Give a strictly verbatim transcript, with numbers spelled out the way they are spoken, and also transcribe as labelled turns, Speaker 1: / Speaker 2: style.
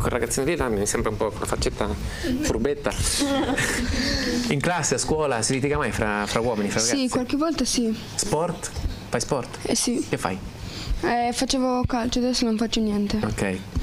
Speaker 1: quel ragazzino di là mi sembra un po' con la faccetta furbetta. In classe, a scuola, si litiga mai fra, fra uomini, fra ragazzi?
Speaker 2: Sì, qualche volta sì.
Speaker 1: Sport? Fai sport?
Speaker 2: Eh sì.
Speaker 1: Che fai?
Speaker 2: Eh, facevo calcio, adesso non faccio niente.
Speaker 1: Ok.